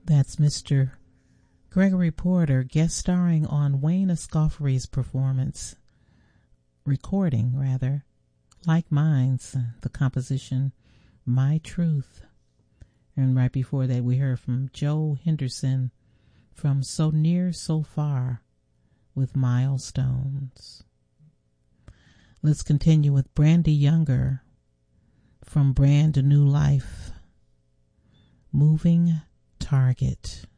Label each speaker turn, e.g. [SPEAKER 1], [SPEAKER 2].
[SPEAKER 1] That's Mr. Gregory Porter guest starring on Wayne Escoffery's recording, Like Minds, the composition My Truth. And right before that we heard from Joe Henderson from So Near, So Far with Milestones. Let's continue with Brandy Younger from Brand New Life, Moving Target.